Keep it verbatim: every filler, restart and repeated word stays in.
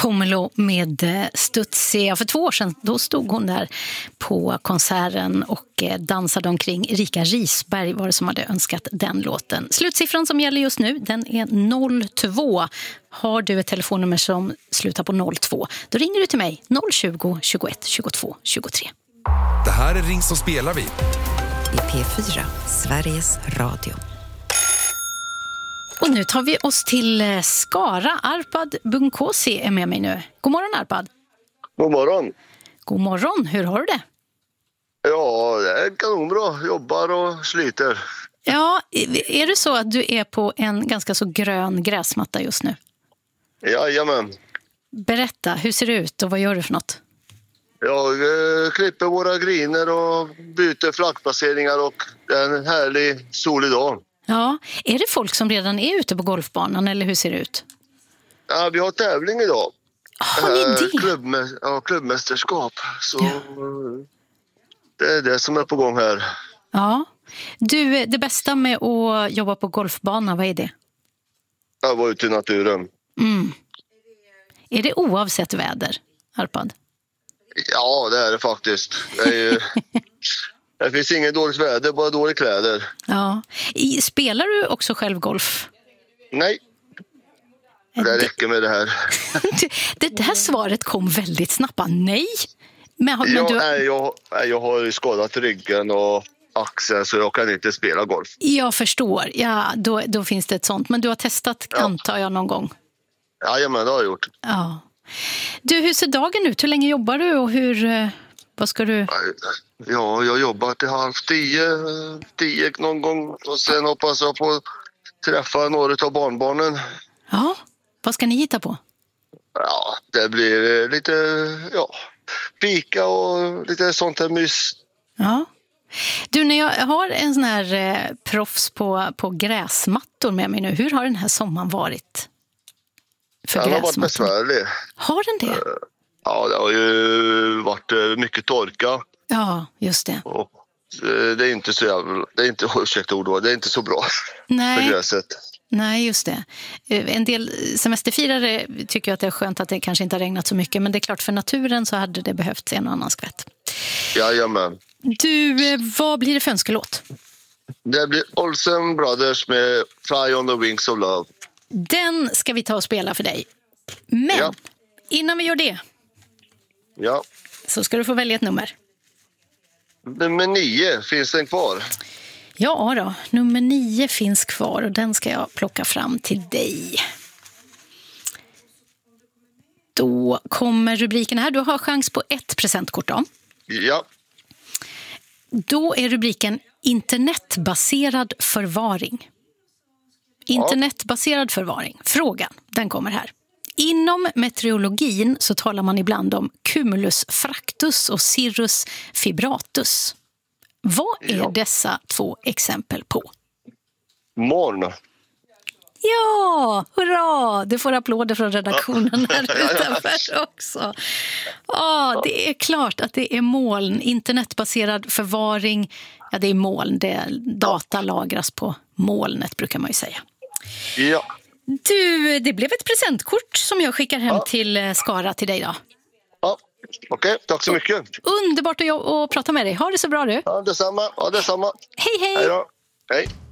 Pomelo med Stutsia. För två år sedan då stod hon där på konserten och dansade omkring. Erika Risberg var det som hade önskat den låten. Slutsiffran som gäller just nu, den är noll två. Har du ett telefonnummer som slutar på noll två, då ringer du till mig noll tjugo, tjugoett, tjugotvå, tjugotre. Det här är Ring som spelar vi i P fyra, Sveriges Radio. Och nu tar vi oss till Skara. Arpad Bunkosi är med mig nu. God morgon, Arpad. God morgon. God morgon, hur har du det? Ja, det är kanonbra. Jobbar och sliter. Ja, är det så att du är på en ganska så grön gräsmatta just nu? Jajamän. Berätta, hur ser det ut och vad gör du för något? Jag eh, klipper våra griner och byter flaggplaceringar och det är en härlig solig dag. Ja, är det folk som redan är ute på golfbanan eller hur ser det ut? Ja, vi har tävling idag. Har ni det? Klubbmä- ja, klubbmästerskap. Så Ja. det är det som är på gång här. Ja. Du, det bästa med att jobba på golfbana, vad är det? Jag var ute i naturen. Mm. Är det oavsett väder, Arpad? Ja, det är det faktiskt. Det, är ju, det finns inget dåligt väder, bara dåliga kläder. Ja. I, spelar du också själv golf? Nej, det räcker med det här. det, det här svaret kom väldigt snabbt. Nej. Men, men jag, du... nej, jag, nej, jag har ju skadat ryggen och axeln så jag kan inte spela golf. Jag förstår. Ja, då, då finns det ett sånt. Men du har testat, ja. Antar jag, någon gång? Jajamän, det har jag gjort. Ja. Du, hur ser dagen ut? Hur länge jobbar du och hur, vad ska du... Ja, jag jobbar till halv tio, tio någon gång och sen hoppas jag på att träffa några av barnbarnen. Ja, vad ska ni hitta på? Ja, det blir lite, ja, fika och lite sånt här mys. Ja. Du, när jag har en sån här eh, proffs på, på gräsmattor med mig nu, hur har den här sommaren varit? För den har varit besvärlig. Har den det? Ja, det har ju varit mycket torka. Ja, just det. Och det är inte så jävla, det är inte, ursäkta ord, det är inte så bra. Nej. För gräset. Nej, just det. En del semesterfirare tycker att det är skönt att det kanske inte har regnat så mycket, men det är klart för naturen så hade det behövts en och annan skvätt. Jajamän. Du, vad blir det för önskelåt? Det blir Olsen Brothers med Fly on the Wings of Love. Den ska vi ta och spela för dig. Men ja. Innan vi gör det ja. så ska du få välja ett nummer. Nummer nio, finns den kvar? Ja då, nummer nio finns kvar och den ska jag plocka fram till dig. Då kommer rubriken här. Du har chans på ett presentkort då. Ja. Då är rubriken internetbaserad förvaring. Internetbaserad förvaring. Frågan, den kommer här. Inom meteorologin så talar man ibland om cumulus fractus och cirrus fibratus. Vad är ja. dessa två exempel på? Moln. Ja, hurra! Du får applåder från redaktionen här utanför också. Ja, det är klart att det är moln. Internetbaserad förvaring, ja det är moln. Det, data lagras på molnet brukar man ju säga. Ja. Du, det blev ett presentkort som jag skickar hem ja. till Skara till dig då. Ja, okej. Okay. Tack så mycket. Underbart att, att prata med dig. Ha det så bra du. Ja, detsamma. Ja, detsamma. Hej, hej. Hej då. Hej.